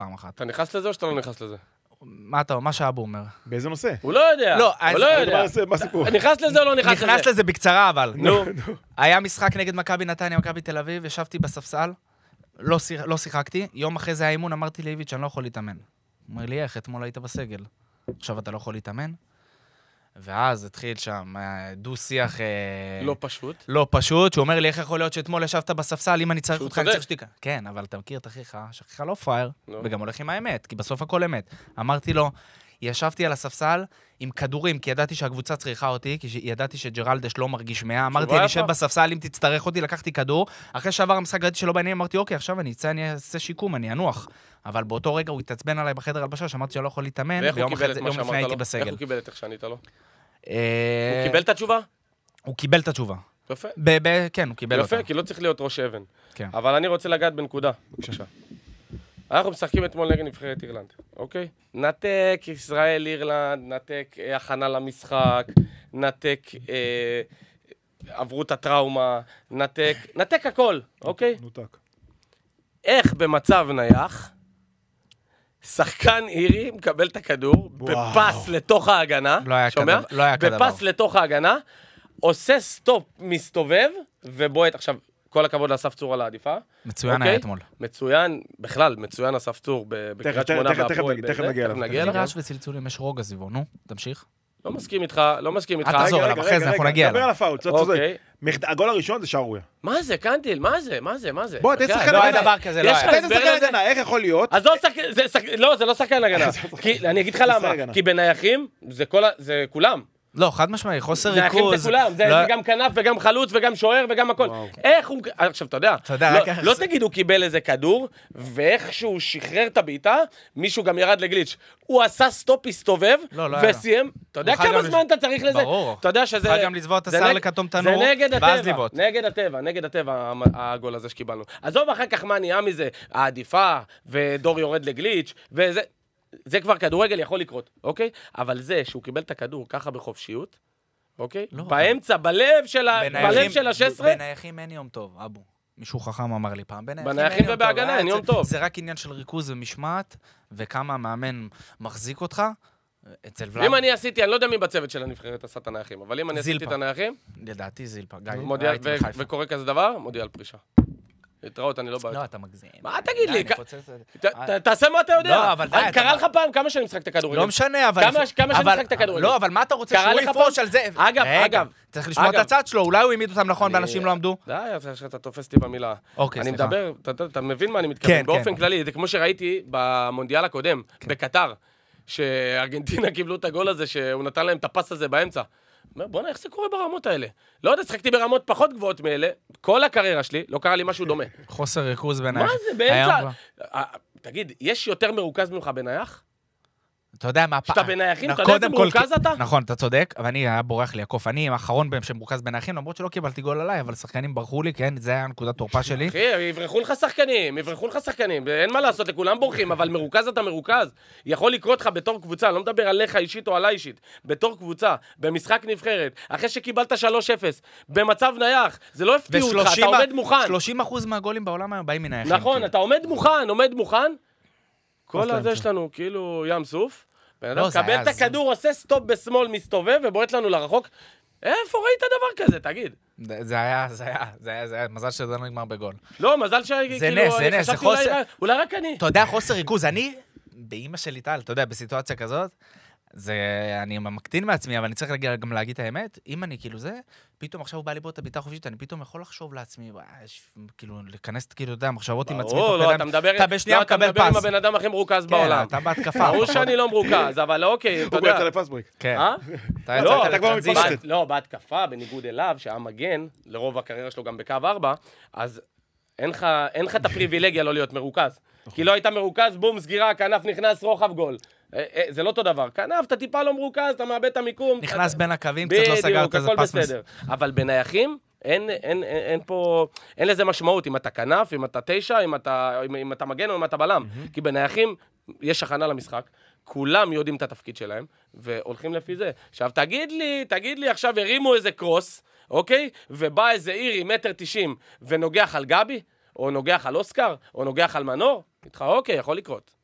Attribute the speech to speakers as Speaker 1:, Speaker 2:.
Speaker 1: פעם אחת.
Speaker 2: אתה נכנס לזה או שאתה לא נכנס לזה?
Speaker 1: מה שאבו אומר?
Speaker 3: באיזה נושא?
Speaker 2: הוא לא יודע.
Speaker 1: לא,
Speaker 2: הוא לא יודע.
Speaker 3: מה הסיפור?
Speaker 2: נכנס לזה או לא נכנס לזה?
Speaker 1: נכנס לזה בקצרה, אבל.
Speaker 2: נו.
Speaker 1: היה משחק נגד מכבי נתניה, מכבי תל אביב, ישבתי בספסל, לא שיחקתי, יום אחרי זה האימון, אמרתי לאיביץ', אני לא יכול להתאמן. הוא אומר לי, איך? אתמול היית בסגל. עכשיו אתה לא יכול להתאמן? ואז התחיל שם דו-שיח לא פשוט, שהוא אומר לי, איך יכול להיות שאתמול ישבת בספסל, אם אני צריך אותך, אני צריך שתיקה. כן, אבל אתה מכיר את אחיך, שאחיך לא פייר, וגם הולך עם האמת, כי בסוף הכל אמת. אמרתי לו, ישבתי על הספסל עם כדורים, כי ידעתי שהקבוצה צריכה אותי, כי ידעתי שג'רלדש לא מרגיש 100, אמרתי, אני אשב בספסל, אם תצטרך אותי, לקחתי כדור, אחרי שעבר המשחק ראיתי שלא בעניין, אמרתי, אוקיי, עכשיו אני אעשה שיקום, אני אנוח. אבל באותו רגע הוא התעצבן עליי בחדר הלבשה, שאמרתי שאני לא יכול להתאמן, ויום לפני הייתי בסגל.
Speaker 2: איך הוא קיבל את איך שענית לו? הוא קיבל את התשובה?
Speaker 1: הוא קיבל את התשובה.
Speaker 2: יפה.
Speaker 1: כן, הוא קיבל אותה.
Speaker 2: יפה, כי לא צריך להיות ראש אבן.
Speaker 1: כן.
Speaker 2: אבל אני רוצה לגעת בנקודה. בבקשה. אנחנו משחקים אתמול נגד נבחרת אירלנד, אוקיי? נתק ישראל, אירלנד, נתק הכנה למשחק, נתק עברו את הטראומה, נתק הכל, אוקיי?
Speaker 3: נותק.
Speaker 2: איך במצב נייח, שחקן אירי מקבל את הכדור, בפס לתוך ההגנה, שומע?
Speaker 1: לא היה כדבר.
Speaker 2: בפס לתוך ההגנה, עושה סטופ, מסתובב, ובועט. עכשיו, כל הכבוד לאסף צור על העדיפה.
Speaker 1: מצוין היה אתמול.
Speaker 2: מצוין, בכלל, מצוין אסף צור בקריית שמונה והפועל.
Speaker 3: תכף נגיע
Speaker 2: אליו.
Speaker 1: רעש וצלצולים, יש רוגע סביבו, נו, תמשיך.
Speaker 2: לא מסכים איתך, לא מסכים איתך.
Speaker 1: תעזור אליו, אחרי זה אנחנו נגיע
Speaker 3: דבר
Speaker 1: אליו.
Speaker 3: על הפאול, הגול הראשון זה שערוריה.
Speaker 2: מה זה, קנטיל? מה זה?
Speaker 3: בוא, תן שחקן
Speaker 1: לא היה
Speaker 3: הגנה.
Speaker 1: דבר כזה, לא היה.
Speaker 3: תן שחקן הגנה, איך יכול להיות?
Speaker 2: אז לא, זה לא שחקן הגנה. אני אגיד לך למה. כי בנייחים, זה כולם.
Speaker 1: לא, חד משמעי, חוסר
Speaker 2: נייחים
Speaker 1: ריכוז.
Speaker 2: זה כולם, זה גם כנף וגם חלוץ וגם שוער וגם הכל. איך הוא... עכשיו, אתה יודע, לא תגיד הוא קיבל איזה כדור, ואיך שהוא שחרר את הבעיטה, מישהו גם ירד לגליץ'. הוא עשה סטופ, הסתובב, וסיים. אתה יודע כמה זמן אתה צריך לזה?
Speaker 1: ברור.
Speaker 2: אתה יודע שזה...
Speaker 1: צריך גם לצבוע את השיער לכתום תנור,
Speaker 2: ואז לבעוט. נגד הטבע, הגול הזה שקיבלנו. עזוב אחר כך מה נהיה מזה, העדיפה, ודור יורד לגליץ', וזה... זה כבר כדורגל יכול לקרות, אוקיי? אבל זה שהוא קיבל את הכדור ככה בחופשיות, אוקיי? באמצע, בלב של ה-16...
Speaker 1: בנייחים אין יום טוב, אבו. מישהו חכם אמר לי פעם.
Speaker 2: בנייחים ובהגנה אין יום טוב.
Speaker 1: זה רק עניין של ריכוז ומשמעת, וכמה המאמן מחזיק אותך.
Speaker 2: אם אני עשיתי, אני לא יודע מי בצוות של הנבחרת עשה את הנייחים, אבל אם אני עשיתי את הנייחים...
Speaker 1: לדעתי זילפה.
Speaker 2: וקורה כזה דבר, מודיע על פרישה. להתראות, אני לא בא.
Speaker 1: לא, אתה מגזים.
Speaker 2: מה תגיד לי? תעשה מה אתה יודע.
Speaker 1: לא, אבל די.
Speaker 2: קרא לך פעם כמה שאני משחק את הכדורגל.
Speaker 1: לא משנה, אבל...
Speaker 2: כמה שאני משחק את הכדורגל.
Speaker 1: לא, אבל מה אתה רוצה שהוא יפרוש על זה?
Speaker 2: אגב.
Speaker 1: צריך לשמוע את הצד שלו, אולי הוא העמיד אותם נכון ואנשים לא עמדו.
Speaker 2: די, אתה תופס אותי במילה.
Speaker 1: אוקיי,
Speaker 2: סליחה. אני מדבר, אתה מבין מה אני מתכוון. באופן כללי, זה כמו שראיתי במונדיאל הקודם, בקטר, שארגנטינה קיבלו את הגול הזה, שהוא נתן להם את הפס הזה באמצע. בוא'נה, איך זה קורה ברמות האלה? לא יודע, שחקתי ברמות פחות גבוהות מאלה, כל הקריירה שלי, לא קרה לי משהו דומה.
Speaker 1: חוסר ריכוז בנייח.
Speaker 2: מה זה, באמצע? תגיד, יש יותר מרוכז ממך בנייח?
Speaker 1: אתה יודע מה...
Speaker 2: שאתה בנייחים, אתה יודע איזה מרוכז אתה?
Speaker 1: נכון, אתה צודק, אבל אני היה בורח לי הקוף. אני האחרון בהם שמרוכז בנייחים, למרות שלא קיבלתי גול עליי, אבל שחקנים ברחו לי, כן, זה היה נקודת תורפה שלי.
Speaker 2: אחי, יברחו לך שחקנים, אין מה לעשות, לכולם בורחים, אבל מרוכז אתה מרוכז. יכול לקרות לך בתור קבוצה, אני לא מדבר עליך אישית או עליי אישית, בתור קבוצה, במשחק נבחרת, אחרי שקיבלת 3-0, במצב נייח, זה לא הפתיע אותך, אתה עומד מוכן.
Speaker 1: 30% מהגולים בעולם היום באים מנייחים.
Speaker 2: נכון, אתה עומד מוכן. כל הזה שלנו כאילו ים סוף. בן אדם קבל את הכדור, עושה סטופ בשמאל, מסתובב ובועט לנו לרחוק. איפה ראית דבר כזה, תגיד?
Speaker 1: זה היה, מזל שזה לא נגמר בגול.
Speaker 2: לא, מזל שכאילו,
Speaker 1: זה נס, זה חוסר.
Speaker 2: אולי רק אני.
Speaker 1: אתה יודע, חוסר ריכוז, אני, באמא שלי טל, אתה יודע, בסיטואציה כזאת, אני מקטין מעצמי, אבל אני צריך גם להגיד את האמת, אם אני כאילו זה, פתאום עכשיו הוא בא לי בו את הביטה חופשית, אני פתאום יכול לחשוב לעצמי, כאילו, לכנס, כאילו, אתה יודע, מחשבות עם עצמי,
Speaker 2: לא, אתה מדבר עם הבן אדם הכי מרוכז בעולם.
Speaker 1: אתה בהתקפה.
Speaker 2: ברור שאני לא מרוכז, אבל אוקיי, אתה יודע.
Speaker 3: הוא יצא לפסבריק.
Speaker 1: כן.
Speaker 3: אתה כבר מתפרצת.
Speaker 2: לא, בהתקפה, בניגוד אליו, שהיה מגן, לרוב הקריירה שלו גם בקו 4, אז אין לך את הפריבילגיה לא להיות מרוכז. כי לא היית מרוכז, בום, סגירה, כנף נכנס, רוחב גול. זה לא אותו דבר. כנף, אתה טיפה לא מרוכז, אתה מאבד את המיקום.
Speaker 1: נכנס בין הקווים, קצת לא סגרת איזה פס
Speaker 2: בסדר. אבל בנייחים, אין פה, אין לזה משמעות. אם אתה כנף, אם אתה 9, אם אתה מגן או אם אתה בלם. כי בנייחים יש הכנה למשחק. כולם יודעים את התפקיד שלהם, והולכים לפי זה. עכשיו, תגיד לי, עכשיו הרימו איזה קרוס, אוקיי? ובא איזה אירי, 1.90 ונוגח על גבי, או נוגח על אוסקר, או נוגח על מנור. איתך, אוקיי, יכול לקרות.